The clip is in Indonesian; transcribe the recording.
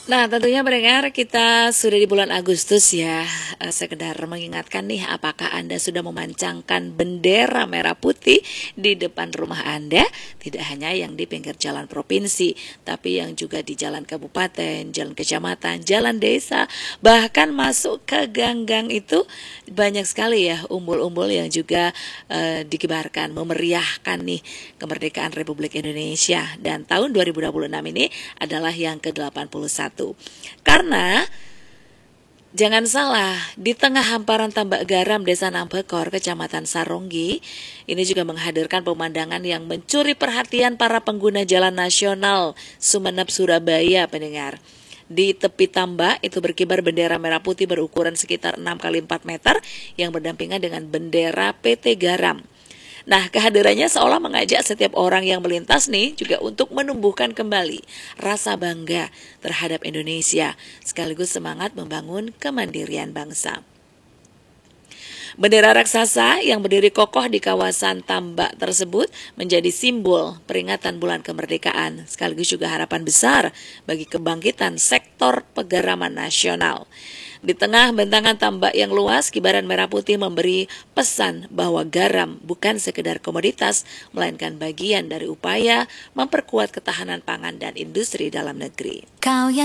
Nah, tentunya pendengar kita sudah di bulan Agustus ya. Sekedar mengingatkan nih, apakah Anda sudah memancangkan bendera merah putih di depan rumah Anda? Tidak hanya yang di pinggir jalan provinsi, tapi yang juga di jalan kabupaten, jalan kecamatan, jalan desa, bahkan masuk ke gang-gang itu banyak sekali ya umbul-umbul yang juga dikibarkan, memeriahkan nih kemerdekaan Republik Indonesia. Dan tahun 2026 ini adalah yang ke-81. Karena jangan salah, di tengah hamparan tambak garam Desa Nampekor, Kecamatan Saronggi, ini juga menghadirkan pemandangan yang mencuri perhatian para pengguna jalan nasional Sumeneb, Surabaya, pendengar. Di tepi tambak itu berkibar bendera merah putih berukuran sekitar 6 kali 4 meter yang berdampingan dengan bendera PT Garam. Nah, kehadirannya seolah mengajak setiap orang yang melintas nih juga untuk menumbuhkan kembali rasa bangga terhadap Indonesia, sekaligus semangat membangun kemandirian bangsa. Bendera raksasa yang berdiri kokoh di kawasan tambak tersebut menjadi simbol peringatan bulan kemerdekaan, sekaligus juga harapan besar bagi kebangkitan sektor pegaraman nasional. Di tengah bentangan tambak yang luas, kibaran merah putih memberi pesan bahwa garam bukan sekedar komoditas, melainkan bagian dari upaya memperkuat ketahanan pangan dan industri dalam negeri.